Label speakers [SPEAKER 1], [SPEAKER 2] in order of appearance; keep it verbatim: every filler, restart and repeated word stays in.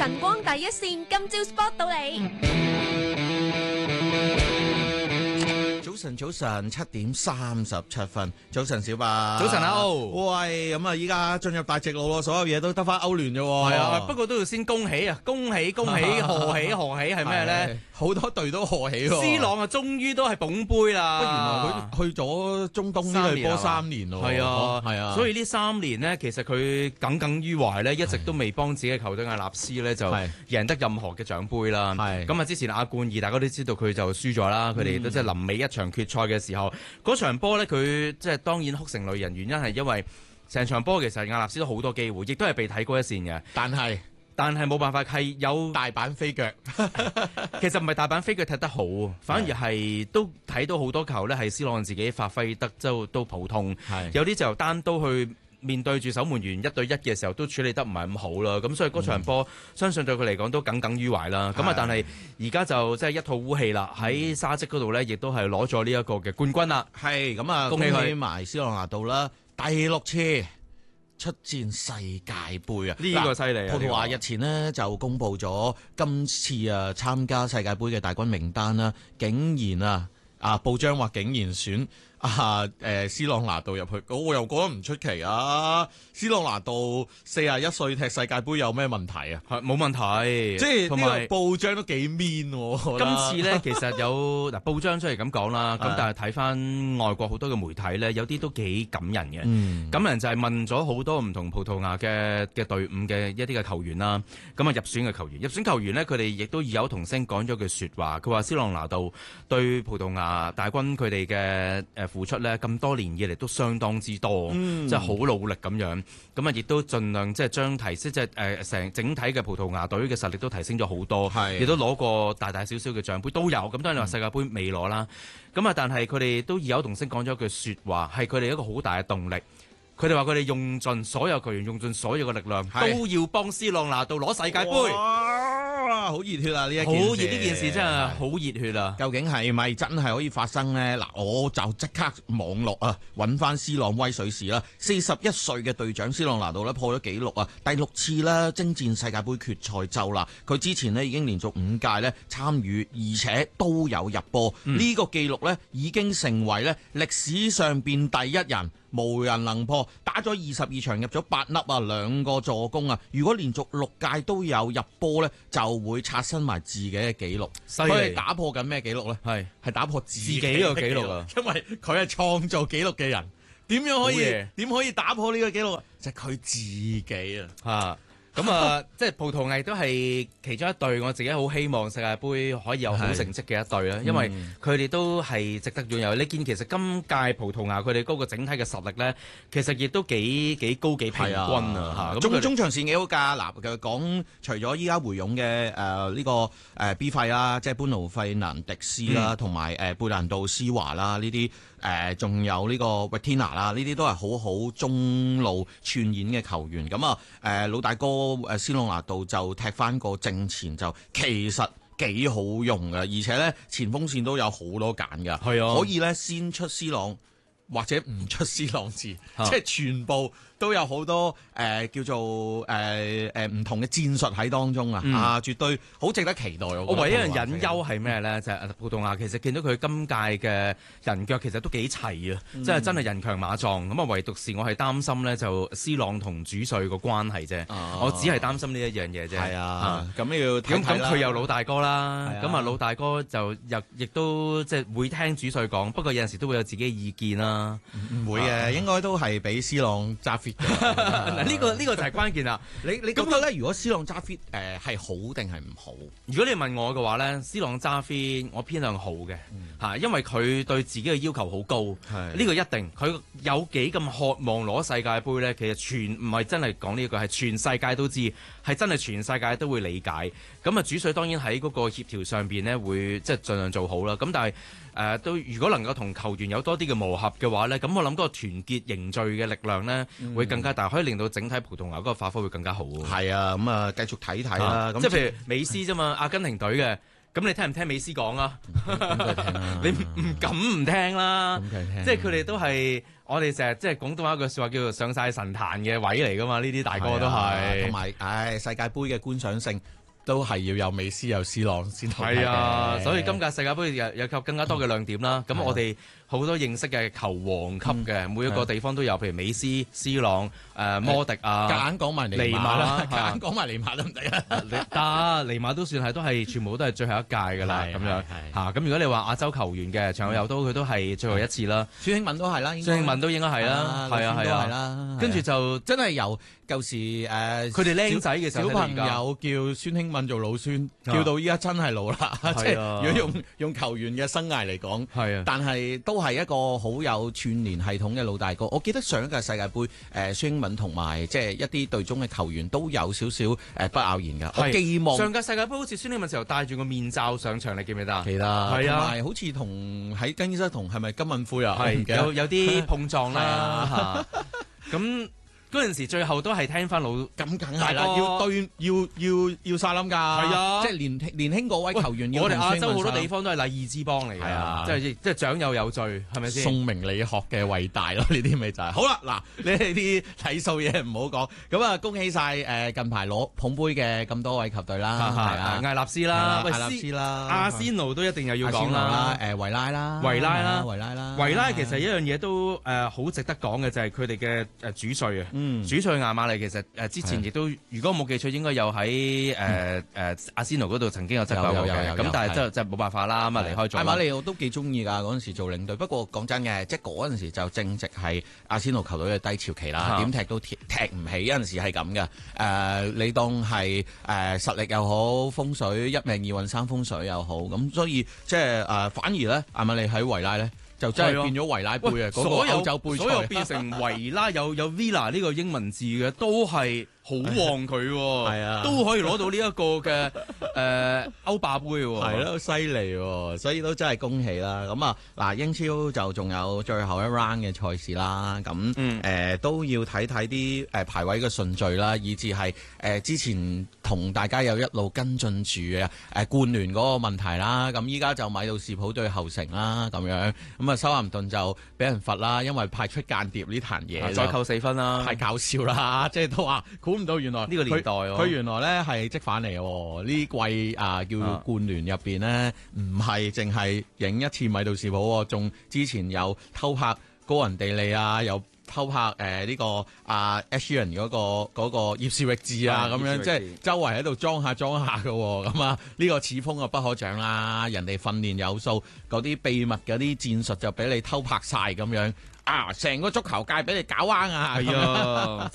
[SPEAKER 1] 晨光第一線，今朝 spot 到你。
[SPEAKER 2] 早晨，早晨，七點三十七分。早晨，小白。
[SPEAKER 3] 早晨啊，歐。
[SPEAKER 2] 喂，咁啊，依家進入大直路咯，所有嘢都得翻歐聯啫。
[SPEAKER 3] 係啊，不過都要先恭喜啊！恭喜恭喜，賀喜賀喜係咩咧？
[SPEAKER 2] 好多隊都賀喜喎。
[SPEAKER 3] C 朗啊，終於都係捧杯啦！
[SPEAKER 2] 原來佢去咗中東呢隊波三年咯。
[SPEAKER 3] 係啊，
[SPEAKER 2] 係啊。
[SPEAKER 3] 所以呢三年呢，其實佢耿耿於懷咧，一直都未幫自己嘅球隊阿納斯咧就贏得任何嘅獎杯啦。係咁啊，之前亞冠二大家都知道佢就輸咗啦。佢哋都即係臨尾一場決賽嘅時候，嗰場波咧佢即係當然哭成淚人，原因係因為成場波其實亞納斯都好多機會，亦都係被睇高一線嘅。
[SPEAKER 2] 但係
[SPEAKER 3] 但係冇辦法，係有
[SPEAKER 2] 大阪飛腳。
[SPEAKER 3] 其實唔係大阪飛腳踢得好，反而係都睇到好多球咧係 C 朗自己發揮得都都普通。有啲就單刀去面對住守門員一對一嘅時候，都處理得唔係咁好啦。咁所以嗰場波，嗯、相信對佢嚟講都耿耿於懷啦。咁啊，但係而家就即係一吐烏氣啦。喺沙積嗰度咧，亦都係攞咗呢一個嘅冠軍啦。
[SPEAKER 2] 係咁啊，恭喜埋 C 朗拿度啦，第六次出戰世界盃啊！
[SPEAKER 3] 呢個犀利啊！
[SPEAKER 2] 葡萄牙日前呢就公布咗今次啊參加世界盃嘅大軍名單啦，竟然啊啊報章話竟然選啊誒 C 朗拿度入去，我又覺得唔出奇啊！C 朗拿度四十一歲踢世界盃有咩問題啊？
[SPEAKER 3] 係冇問題，
[SPEAKER 2] 即係
[SPEAKER 3] 同
[SPEAKER 2] 埋報章都幾 mean 喎。
[SPEAKER 3] 今次咧其實有嗱報章出嚟咁講啦，咁但係睇翻外國好多嘅媒體咧，有啲都幾感人嘅。嗯、感人就係問咗好多唔同葡萄牙嘅嘅隊伍嘅一啲嘅球員啦，咁啊入選嘅球員，入選球員呢，佢哋亦都異口同聲講咗句説話，佢話 C 朗拿度對葡萄牙大軍佢哋嘅誒付出咧咁多年以嚟都相當之多，即係好努力咁樣，咁啊亦都盡量即係將提升即係誒成整體嘅葡萄牙隊嘅實力都提升咗好多，亦都攞過大大小小嘅獎杯都有，咁當然你話世界盃未攞啦，咁啊但係佢哋都異口同聲講咗一句説話，係佢哋一個好大嘅動力。佢哋話佢哋用盡所有球員用盡所有嘅力量，都要幫 C 朗拿度攞世界盃。
[SPEAKER 2] 哇！好熱血啊！呢一件事，
[SPEAKER 3] 好熱呢件事真係好熱血啊！
[SPEAKER 2] 究竟係咪真係可以發生呢？嗱，我就即刻網絡啊，揾翻 C 朗威水士啦。四十一歲嘅隊長 C 朗拿度咧破咗紀錄啊，第六次咧征戰世界盃決賽周啦。佢之前呢已經連續五屆咧參與，而且都有入波。呢、嗯、個紀錄咧已經成為咧歷史上邊第一人。無人能破，打咗二十二場入咗八粒啊，兩個助攻啊！如果連續六屆都有入波呢，就會刷新埋自己嘅紀錄。佢係打破緊咩紀錄呢？係係打破自己嘅紀錄啊！因為佢係創造紀錄嘅人，點樣可以點可以打破呢個紀錄？就係佢自己啊！嚇！
[SPEAKER 3] 咁啊，即係葡萄牙都係其中一隊，我自己好希望世界盃可以有好成績嘅一隊啦，因為佢哋都係值得擁有。你見其實今屆葡萄牙佢哋嗰個整體嘅實力咧，其實亦都幾幾高幾平均啊嚇。
[SPEAKER 2] 中中場線幾好㗎，嗱佢講除咗依家回勇嘅誒呢個誒 B 費啦，即係班奴費南迪斯啦，同埋誒貝蘭度斯華啦呢啲。誒仲、呃、有呢個 Vitina 啦，呢啲都係好好中路串演嘅球員。咁啊誒老大哥誒 C 朗拿度就踢翻個正前就其實幾好用嘅，而且咧前鋒線都有好多揀㗎，係啊，可以咧先出 C 朗或者唔出 C 朗字，啊、即係全部都有好多誒、呃、叫做誒誒唔同嘅戰術喺當中啊！嗯、啊，絕對好值得期待。我，
[SPEAKER 3] 我唯一樣隱憂係咩咧？就係、是、葡萄牙其實見到佢今屆嘅人腳其實都幾齊啊！即係、嗯、真係人強馬壯。咁啊，唯獨是我係擔心咧，就 C 朗同主帥個關係啫。啊、我只係擔心呢一樣嘢啫。係啊，咁、啊、你要睇睇啦。咁佢有老大哥啦，咁啊老大哥就又亦都即係會聽主帥講，不過有陣時都會有自己嘅意見啦。
[SPEAKER 2] 唔會嘅，啊、應該都係俾 C 朗揸 fit 嘅。
[SPEAKER 3] 嗱呢個呢、呢個就係關鍵啦。
[SPEAKER 2] 你你覺得咧，如果 C 朗揸 fit 誒係好定係唔好？
[SPEAKER 3] 如果你問我嘅話咧，C 朗揸 fit 我偏向好嘅嚇，嗯、因為佢對自己嘅要求好高。呢是個一定，佢有幾咁渴望攞世界盃咧，其實全唔係真係講呢一個，係全世界都知，係真係全世界都會理解。咁啊，主帥當然喺嗰個協調上邊咧，會即係盡量做好啦。咁但係誒、呃、都如果能夠同球員有多啲嘅磨合嘅話咧，咁我諗嗰個團結凝聚嘅力量咧，嗯、會更加大，可以令到整體葡萄牙嗰個發揮會更加好。
[SPEAKER 2] 係啊，咁啊繼續睇睇啦。
[SPEAKER 3] 即係譬如美斯啫嘛，阿根廷隊嘅。 咁你聽唔聽美斯講啊？
[SPEAKER 2] 咁聽啦，
[SPEAKER 3] 你唔敢唔聽啦。
[SPEAKER 2] 咁聽，
[SPEAKER 3] 即係佢哋都係我哋成日即係廣東話一句説話叫做上晒神壇嘅位嚟㗎嘛。呢啲大哥都係，
[SPEAKER 2] 同埋唉世界盃嘅觀賞性。都係要有美斯有 C 朗先好睇嘅。
[SPEAKER 3] 係啊，所以今屆世界盃有有更加多嘅亮點啦。咁、嗯、我哋好多認識嘅球王級嘅，嗯、每一個地方都有，譬如美斯、C 朗、誒、呃、摩迪啊，
[SPEAKER 2] 夾硬講埋尼馬啦，夾硬講埋尼馬得唔得啊？
[SPEAKER 3] 得，尼馬都算係都係全部都係最後一屆㗎啦，咁樣嚇。咁如果你話亞洲球員嘅長友都佢都係最後一次啦。孫興慜都係啦，孫興慜都應該係啦，係啊係啊，跟住就真係由舊時誒佢哋僆仔嘅時候，小朋友叫孫興慜做老孫，叫到依家真係老啦。即係如果用用球員嘅生涯嚟講，係啊，但係都係一個好有串聯系統嘅老大哥。我記得上一屆世界盃，誒孫興慜同埋即係一啲隊中嘅球員都有少少誒不咬言㗎。我寄望上屆世界盃好似孫興慜時候戴住個面罩上場，你記唔記得？
[SPEAKER 2] 記得，係啊，同埋好似同喺更衣室同係咪金敏奎啊？
[SPEAKER 3] 係有有啲碰撞啦嚇，咁。嗰陣時最後都係聽翻老咁
[SPEAKER 2] 梗係啦，要對要要要晒冧㗎，係啊，即係年年輕嗰位球員要。
[SPEAKER 3] 我哋亞洲好多地方都係禮義之邦嚟㗎，係啊，即係即係長幼有序，係咪先？
[SPEAKER 2] 宋明理學嘅偉大咯，呢啲咪就係。好啦，嗱，你哋啲睇數嘢唔好講，咁啊恭喜晒誒近排攞捧杯嘅咁多位球隊啦，係啊，
[SPEAKER 3] 艾納斯啦，
[SPEAKER 2] 艾納斯啦，
[SPEAKER 3] 阿仙奴都一定又要講啦，
[SPEAKER 2] 誒維拉啦，
[SPEAKER 3] 維拉啦，
[SPEAKER 2] 維拉啦，
[SPEAKER 3] 維拉其實一樣嘢都誒好值得講嘅就係佢哋嘅誒主帥啊。嗯、主帥亞馬利其實誒之前亦都，如果冇記錯，應該有喺誒誒阿仙奴嗰度曾經有執教過嘅，咁但係真係真係冇辦法啦，咁啊離開咗。亞馬利我都幾中意㗎，嗰陣時做領隊。不過講真嘅，即係嗰陣時就正值係阿仙奴球隊嘅低潮期啦，點、啊、踢都踢唔起，有陣時係咁嘅。誒、呃，你當係誒、呃、實力又好，風水一命二運三風水又好，咁所以即係誒、呃、反而咧，亞馬利喺維拉咧。就真係變咗維拉杯啊！嗰個歐洲杯賽，所有變成維拉有有 Villa 呢個英文字嘅，都係好旺佢，係啊，都可以攞到呢一個嘅誒歐霸杯喎，係咯，犀利喎，所以都真係恭喜啦！咁啊，嗱，英超就仲有最後一 round 嘅賽事啦，咁誒、嗯呃、都要睇睇啲誒排位嘅順序啦，以至係誒之前同大家有一路跟進住嘅誒冠聯嗰個問題啦，咁依家就米杜士普對後城啦，咁樣。咁啊，修咸頓就俾人罰啦，因為派出間諜呢壇嘢，再扣四分啦，太搞笑啦！即係都話估唔到原來呢個年代佢原來咧係積反嚟嘅，呢季啊叫冠聯入邊咧唔係淨係影一次米杜士普，仲之前有偷拍高雲地利啊，有偷拍誒呢、呃這個啊 Ashian 嗰個嗰、那個葉士域治啊，咁樣即係周圍喺度裝下裝下嘅，咁啊呢個此風啊不可長啦！人哋訓練有素，嗰啲秘密嗰啲戰術就俾你偷拍晒咁樣啊！成個足球界俾你搞彎啊！係啊！